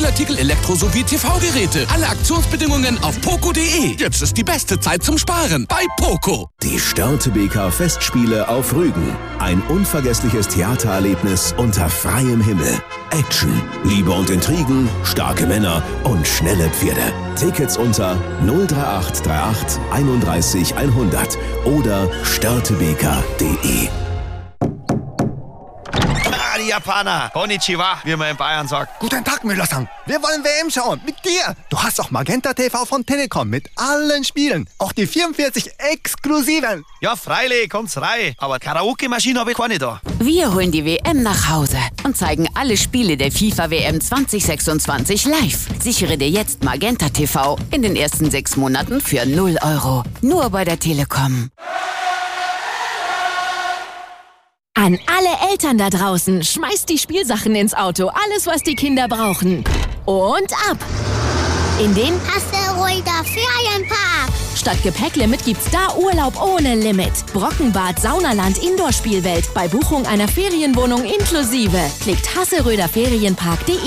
Spielartikel, Elektro- sowie TV-Geräte. Alle Aktionsbedingungen auf poco.de. Jetzt ist die beste Zeit zum Sparen bei Poco. Die Störtebeker Festspiele auf Rügen. Ein unvergessliches Theatererlebnis unter freiem Himmel. Action, Liebe und Intrigen, starke Männer und schnelle Pferde. Tickets unter 03838 31 100 oder störtebeker.de. Die Japaner. Konnichiwa, wie man in Bayern sagt. Guten Tag, Müller-san. Wir wollen WM schauen. Mit dir. Du hast auch Magenta TV von Telekom mit allen Spielen. Auch die 44 exklusiven. Ja, freilich, kommt's rein. Aber Karaoke-Maschine habe ich keine da. Wir holen die WM nach Hause und zeigen alle Spiele der FIFA-WM 2026 live. Sichere dir jetzt Magenta TV in den ersten 6 Monaten für 0 €. Nur bei der Telekom. An alle Eltern da draußen, schmeißt die Spielsachen ins Auto. Alles, was die Kinder brauchen. Und ab! In den Hasseröder Ferienpark. Statt Gepäcklimit gibt's da Urlaub ohne Limit. Brockenbad, Saunaland, Indoor-Spielwelt. Bei Buchung einer Ferienwohnung inklusive. Klickt hasseröderferienpark.de.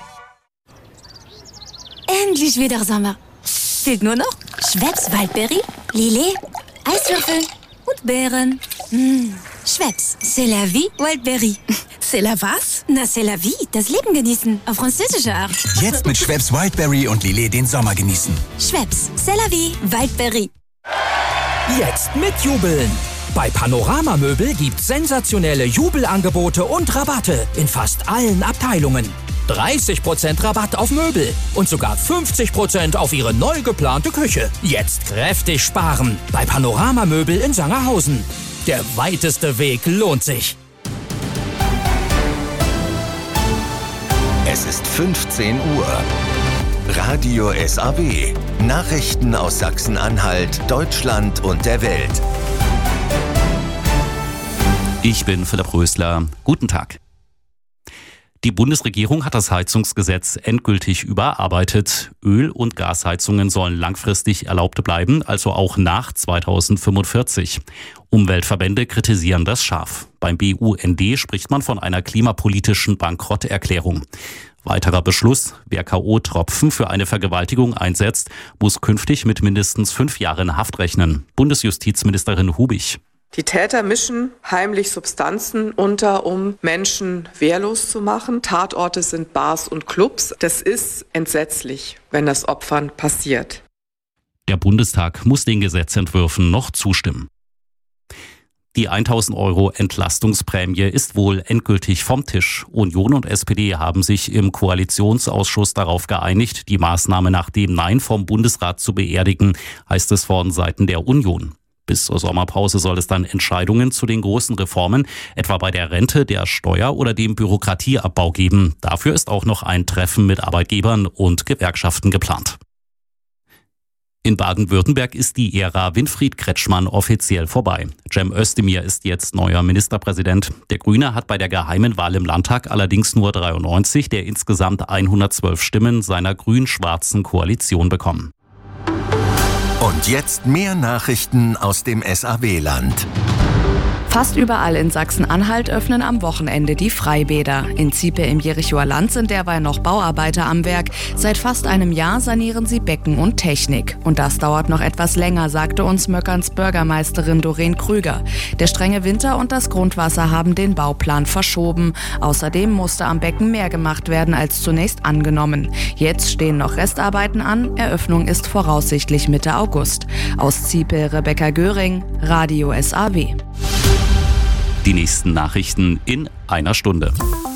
Endlich wieder Sommer. Fehlt nur noch Schweppes Waldbeere, Lillet, Eiswürfel und Beeren. Schweppes, c'est la vie, Wildberry. C'est la was? Na, c'est la vie, das Leben genießen, auf französische Art. Jetzt mit Schweppes Wildberry und Lillet den Sommer genießen. Schweppes, c'est la vie, Wildberry. Jetzt mit Jubeln. Bei Panorama Möbel gibt's sensationelle Jubelangebote und Rabatte in fast allen Abteilungen. 30% Rabatt auf Möbel und sogar 50% auf Ihre neu geplante Küche. Jetzt kräftig sparen bei Panorama Möbel in Sangerhausen. Der weiteste Weg lohnt sich. Es ist 15 Uhr. Radio SAW. Nachrichten aus Sachsen-Anhalt, Deutschland und der Welt. Ich bin Philipp Rösler. Guten Tag. Die Bundesregierung hat das Heizungsgesetz endgültig überarbeitet. Öl- und Gasheizungen sollen langfristig erlaubt bleiben, also auch nach 2045. Umweltverbände kritisieren das scharf. Beim BUND spricht man von einer klimapolitischen Bankrotterklärung. Weiterer Beschluss: Wer K.O.-Tropfen für eine Vergewaltigung einsetzt, muss künftig mit mindestens 5 Jahren Haft rechnen. Bundesjustizministerin Hubig. Die Täter mischen heimlich Substanzen unter, um Menschen wehrlos zu machen. Tatorte sind Bars und Clubs. Das ist entsetzlich, wenn das Opfern passiert. Der Bundestag muss den Gesetzentwürfen noch zustimmen. Die 1.000 € Entlastungsprämie ist wohl endgültig vom Tisch. Union und SPD haben sich im Koalitionsausschuss darauf geeinigt, die Maßnahme nach dem Nein vom Bundesrat zu beerdigen, heißt es von Seiten der Union. Bis zur Sommerpause soll es dann Entscheidungen zu den großen Reformen, etwa bei der Rente, der Steuer oder dem Bürokratieabbau geben. Dafür ist auch noch ein Treffen mit Arbeitgebern und Gewerkschaften geplant. In Baden-Württemberg ist die Ära Winfried Kretschmann offiziell vorbei. Cem Özdemir ist jetzt neuer Ministerpräsident. Der Grüne hat bei der geheimen Wahl im Landtag allerdings nur 93 der insgesamt 112 Stimmen seiner grün-schwarzen Koalition bekommen. Und jetzt mehr Nachrichten aus dem SAW-Land. Fast überall in Sachsen-Anhalt öffnen am Wochenende die Freibäder. In Ziepe im Jerichoer Land sind derweil noch Bauarbeiter am Werk. Seit fast einem Jahr sanieren sie Becken und Technik. Und das dauert noch etwas länger, sagte uns Möckerns Bürgermeisterin Doreen Krüger. Der strenge Winter und das Grundwasser haben den Bauplan verschoben. Außerdem musste am Becken mehr gemacht werden als zunächst angenommen. Jetzt stehen noch Restarbeiten an. Eröffnung ist voraussichtlich Mitte August. Aus Ziepe Rebecca Göring, Radio SAW. Die nächsten Nachrichten in einer Stunde.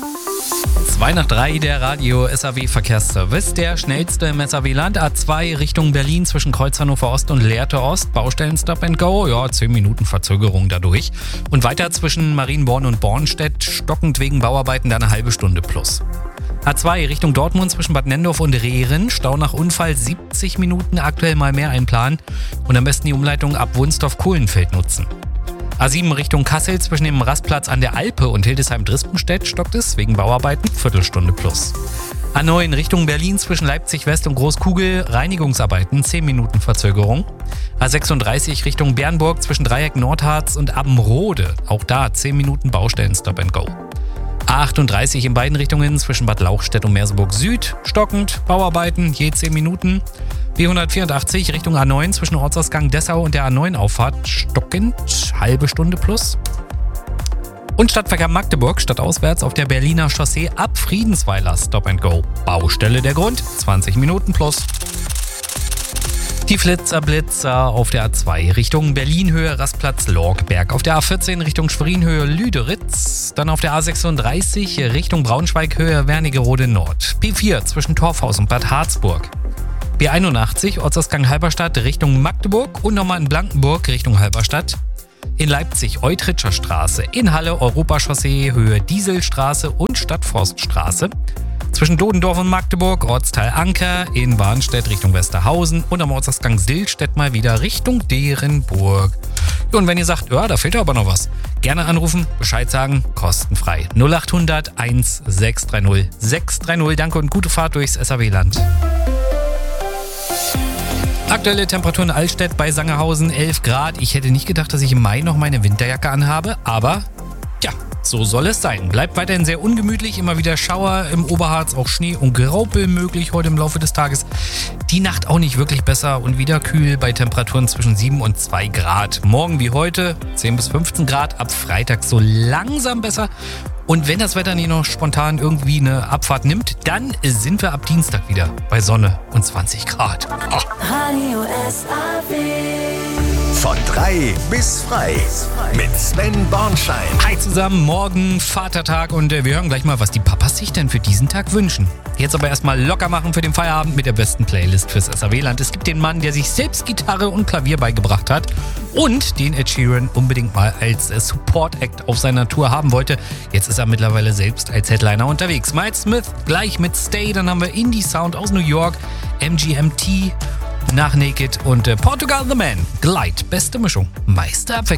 2:03, der Radio SAW Verkehrsservice. Der schnellste im SAW-Land. A2 Richtung Berlin zwischen Kreuz Hannover Ost und Lehrte Ost. Baustellen Stop and Go. Ja, 10 Minuten Verzögerung dadurch. Und weiter zwischen Marienborn und Bornstedt. Stockend wegen Bauarbeiten dann eine halbe Stunde plus. A2 Richtung Dortmund zwischen Bad Nennendorf und Rehren. Stau nach Unfall 70 Minuten. Aktuell mal mehr einplanen. Und am besten die Umleitung ab Wunstorf-Kohlenfeld nutzen. A7 Richtung Kassel zwischen dem Rastplatz an der Alpe und Hildesheim-Drispenstedt stockt es wegen Bauarbeiten, Viertelstunde plus. A9 Richtung Berlin zwischen Leipzig West und Großkugel, Reinigungsarbeiten, 10 Minuten Verzögerung. A36 Richtung Bernburg zwischen Dreieck Nordharz und Abbenrode, auch da 10 Minuten Baustellen Stop and Go. A38 in beiden Richtungen zwischen Bad Lauchstädt und Merseburg Süd. Stockend, Bauarbeiten je 10 Minuten. B184 Richtung A9 zwischen Ortsausgang Dessau und der A9-Auffahrt. Stockend, halbe Stunde plus. Und Stadtverkehr Magdeburg stadtauswärts auf der Berliner Chaussee ab Friedensweiler Stop and Go. Baustelle der Grund, 20 Minuten plus. Die Flitzer-Blitzer auf der A2 Richtung Berlin-Höhe Rastplatz-Lorgberg. Auf der A14 Richtung Schwerin-Höhe Lüderitz. Dann auf der A36 Richtung Braunschweig-Höhe Wernigerode Nord. P4 zwischen Torfhaus und Bad Harzburg. B81 Ortsausgang Halberstadt Richtung Magdeburg und nochmal in Blankenburg Richtung Halberstadt. In Leipzig Eutritscher Straße. In Halle Europachaussee Höhe Dieselstraße und Stadtforststraße. Zwischen Dodendorf und Magdeburg, Ortsteil Anker, in Warnstedt Richtung Westerhausen und am Ortsausgang Sillstedt mal wieder Richtung Derenburg. Und wenn ihr sagt, ja, da fehlt aber noch was, gerne anrufen, Bescheid sagen, kostenfrei. 0800 1630 630. Danke und gute Fahrt durchs SAW-Land. Aktuelle Temperatur in Altstädt bei Sangerhausen 11 Grad. Ich hätte nicht gedacht, dass ich im Mai noch meine Winterjacke anhabe, aber ja, so soll es sein. Bleibt weiterhin sehr ungemütlich, immer wieder Schauer im Oberharz, auch Schnee und Graupel möglich heute im Laufe des Tages. Die Nacht auch nicht wirklich besser und wieder kühl bei Temperaturen zwischen 7 und 2 Grad. Morgen wie heute 10 bis 15 Grad, ab Freitag so langsam besser. Und wenn das Wetter nicht noch spontan irgendwie eine Abfahrt nimmt, dann sind wir ab Dienstag wieder bei Sonne und 20 Grad. Oh. Radio SAW. Von 3 bis frei mit Sven Bornschein. Hi zusammen, morgen Vatertag und wir hören gleich mal, was die Papas sich denn für diesen Tag wünschen. Jetzt aber erstmal locker machen für den Feierabend mit der besten Playlist fürs SAW-Land. Es gibt den Mann, der sich selbst Gitarre und Klavier beigebracht hat und den Ed Sheeran unbedingt mal als Support-Act auf seiner Tour haben wollte. Jetzt ist er mittlerweile selbst als Headliner unterwegs. Miles Smith gleich mit Stay, dann haben wir Indie Sound aus New York, MGMT nach Naked und Portugal The Man. Glide, beste Mischung, Meister